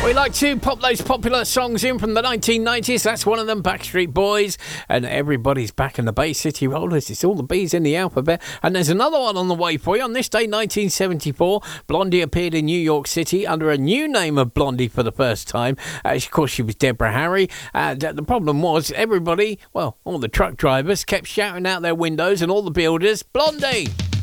We like to pop those popular songs in from the 1990s. That's one of them, Backstreet Boys. And everybody's back in the Bay City Rollers. It's all the B's in the alphabet. And there's another one on the way for you. On this day, 1974, Blondie appeared in New York City under a new name of Blondie for the first time. Of course, she was Deborah Harry. And the problem was everybody, well, all the truck drivers kept shouting out their windows and all the builders, Blondie!